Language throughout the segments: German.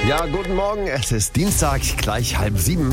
Ja, guten Morgen. Es ist Dienstag, gleich 6:30.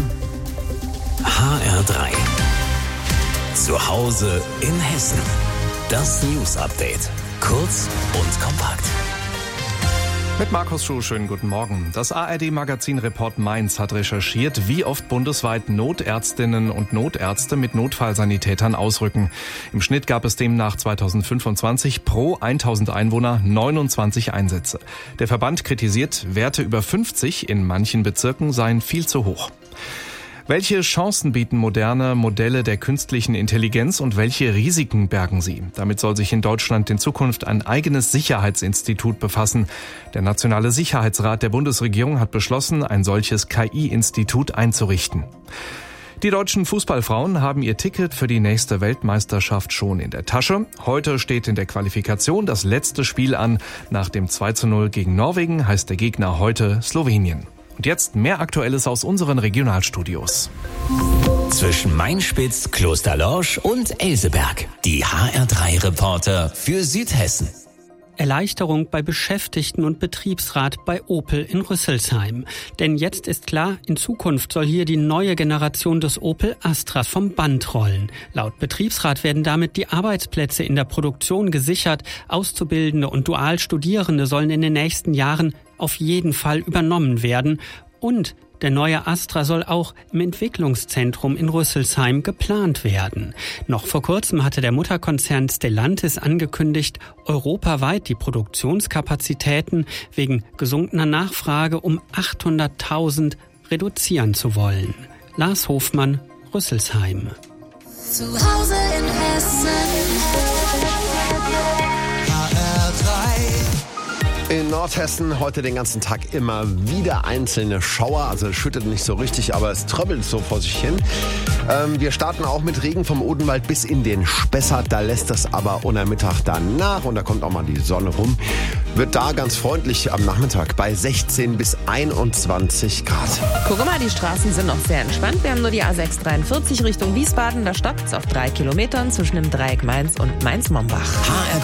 HR3. Zu Hause in Hessen. Das News-Update. Kurz und kompakt. Mit Markus Schuh, schönen guten Morgen. Das ARD-Magazin Report Mainz hat recherchiert, wie oft bundesweit Notärztinnen und Notärzte mit Notfallsanitätern ausrücken. Im Schnitt gab es demnach 2025 pro 1000 Einwohner 29 Einsätze. Der Verband kritisiert, Werte über 50 in manchen Bezirken seien viel zu hoch. Welche Chancen bieten moderne Modelle der künstlichen Intelligenz und welche Risiken bergen sie? Damit soll sich in Deutschland in Zukunft ein eigenes Sicherheitsinstitut befassen. Der Nationale Sicherheitsrat der Bundesregierung hat beschlossen, ein solches KI-Institut einzurichten. Die deutschen Fußballfrauen haben ihr Ticket für die nächste Weltmeisterschaft schon in der Tasche. Heute steht in der Qualifikation das letzte Spiel an. Nach dem 2:0 gegen Norwegen heißt der Gegner heute Slowenien. Und jetzt mehr Aktuelles aus unseren Regionalstudios. Zwischen Mainspitz, Klosterlorsch und Elseberg. Die HR3-Reporter für Südhessen. Erleichterung bei Beschäftigten und Betriebsrat bei Opel in Rüsselsheim. Denn jetzt ist klar, in Zukunft soll hier die neue Generation des Opel Astras vom Band rollen. Laut Betriebsrat werden damit die Arbeitsplätze in der Produktion gesichert. Auszubildende und Dualstudierende sollen in den nächsten Jahren auf jeden Fall übernommen werden. Und der neue Astra soll auch im Entwicklungszentrum in Rüsselsheim geplant werden. Noch vor kurzem hatte der Mutterkonzern Stellantis angekündigt, europaweit die Produktionskapazitäten wegen gesunkener Nachfrage um 800.000 reduzieren zu wollen. Lars Hofmann, Rüsselsheim. Zu Hause in Hessen. In Nordhessen heute den ganzen Tag immer wieder einzelne Schauer. Also es schüttet nicht so richtig, aber es tröppelt so vor sich hin. Wir starten auch mit Regen vom Odenwald bis in den Spessart. Da lässt es aber unter Mittag danach und da kommt auch mal die Sonne rum. Wird da ganz freundlich am Nachmittag bei 16 bis 21 Grad. Guck mal, die Straßen sind noch sehr entspannt. Wir haben nur die A643 Richtung Wiesbaden. Da stoppt es auf 3 Kilometern zwischen dem Dreieck Mainz und Mainz-Mombach.